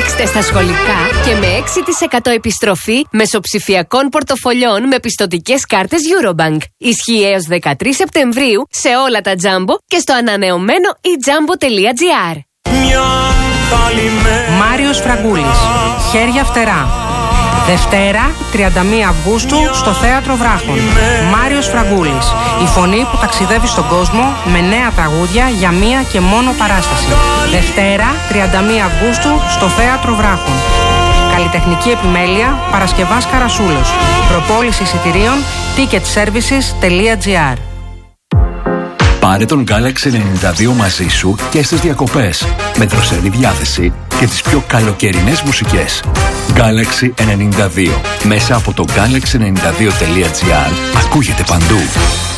Παίξτε στα σχολικά και με 6% επιστροφή μεσοψηφιακών πορτοφολιών με πιστωτικές κάρτες Eurobank. Ισχύει έως 13 Σεπτεμβρίου σε όλα τα Jumbo και στο ανανεωμένο eJumbo.gr. Μάριος Φραγκούλης. Χέρια φτερά. Δευτέρα, 31 Αυγούστου, στο Θέατρο Βράχων. Μάριος Φραγκούλης. Η φωνή που ταξιδεύει στον κόσμο με νέα τραγούδια για μία και μόνο παράσταση. Δευτέρα, 31 Αυγούστου, στο Θέατρο Βράχων. Καλλιτεχνική επιμέλεια, Παρασκευάς Καρασούλος. Προπόληση εισιτηρίων, ticketservices.gr. Πάρε τον Galaxy 92 μαζί σου και στις διακοπές, με δροσερή διάθεση και τις πιο καλοκαιρινές μουσικές. Galaxy 92. Μέσα από το galaxy92.gr ακούγεται παντού.